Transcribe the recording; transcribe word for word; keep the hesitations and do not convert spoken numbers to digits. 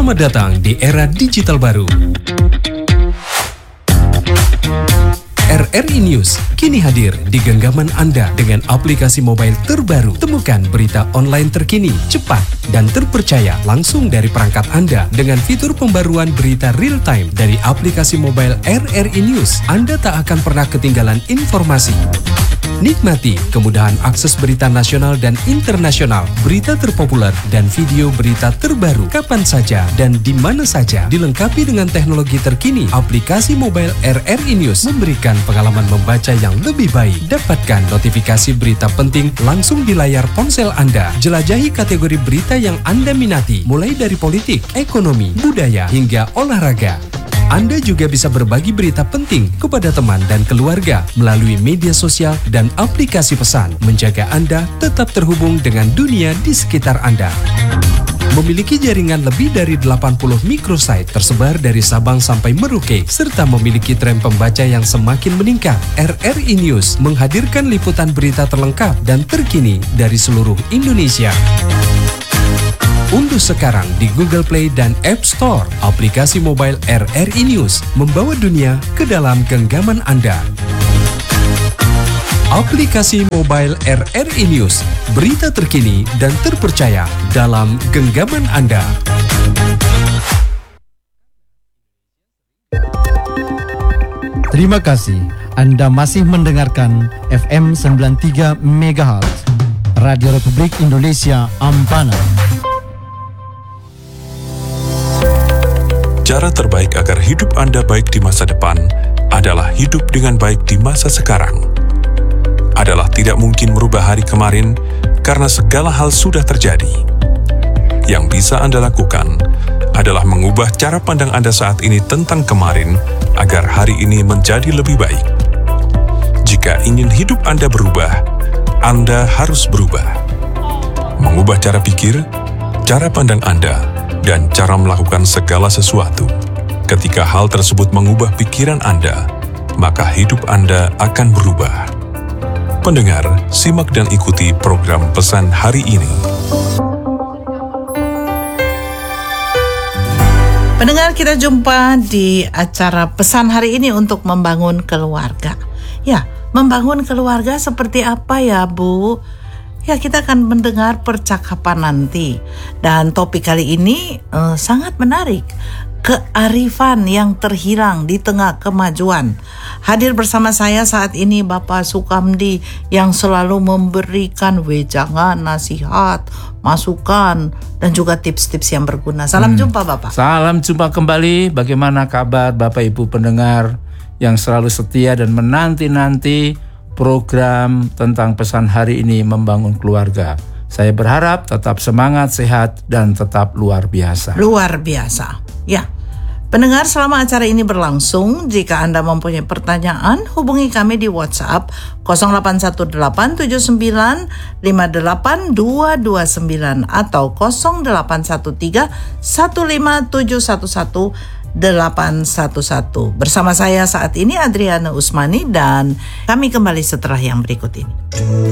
Selamat datang di era digital baru. R R I News kini hadir di genggaman Anda dengan aplikasi mobile terbaru. Temukan berita online terkini, cepat, dan terpercaya langsung dari perangkat Anda dengan fitur pembaruan berita real time dari aplikasi mobile R R I News. Anda tak akan pernah ketinggalan informasi. Nikmati kemudahan akses berita nasional dan internasional, berita terpopuler, dan video berita terbaru kapan saja dan di mana saja. Dilengkapi dengan teknologi terkini, aplikasi mobile R R I News memberikan pengalaman membaca yang lebih baik. Dapatkan notifikasi berita penting langsung di layar ponsel Anda. Jelajahi kategori berita yang Anda minati, mulai dari politik, ekonomi, budaya, hingga olahraga. Anda juga bisa berbagi berita penting kepada teman dan keluarga melalui media sosial dan aplikasi pesan, menjaga Anda tetap terhubung dengan dunia di sekitar Anda. Memiliki jaringan lebih dari delapan puluh microsite tersebar dari Sabang sampai Merauke, serta memiliki tren pembaca yang semakin meningkat. R R I News menghadirkan liputan berita terlengkap dan terkini dari seluruh Indonesia. Unduh sekarang di Google Play dan App Store aplikasi mobile R R I News, membawa dunia ke dalam genggaman Anda. Aplikasi mobile R R I News, berita terkini dan terpercaya dalam genggaman Anda. Terima kasih, Anda masih mendengarkan F M sembilan puluh tiga megahertz Radio Republik Indonesia Ampana. Cara terbaik agar hidup Anda baik di masa depan adalah hidup dengan baik di masa sekarang. Adalah tidak mungkin merubah hari kemarin karena segala hal sudah terjadi. Yang bisa Anda lakukan adalah mengubah cara pandang Anda saat ini tentang kemarin agar hari ini menjadi lebih baik. Jika ingin hidup Anda berubah, Anda harus berubah. Mengubah cara pikir, cara pandang Anda, dan cara melakukan segala sesuatu. Ketika hal tersebut mengubah pikiran Anda, maka hidup Anda akan berubah. Pendengar, simak dan ikuti program pesan hari ini. Pendengar, kita jumpa di acara pesan hari ini untuk membangun keluarga. Ya, membangun keluarga seperti apa ya, Bu? Ya, kita akan mendengar percakapan nanti. Dan topik kali ini eh, sangat menarik. Kearifan yang terhilang di tengah kemajuan. Hadir bersama saya saat ini Bapak Sukamdi yang selalu memberikan wejangan, nasihat, masukan, dan juga tips-tips yang berguna. Salam hmm. jumpa Bapak. Salam jumpa kembali. Bagaimana kabar Bapak Ibu pendengar yang selalu setia dan menanti-nanti program tentang pesan hari ini membangun keluarga. Saya berharap tetap semangat, sehat, dan tetap luar biasa. Luar biasa. Ya. Pendengar, selama acara ini berlangsung, jika Anda mempunyai pertanyaan, hubungi kami di WhatsApp nol delapan satu delapan tujuh sembilan lima delapan dua dua sembilan atau nol delapan satu tiga satu lima tujuh satu satu delapan satu satu. Bersama saya saat ini Adriana Usmani dan kami kembali setelah yang berikut ini.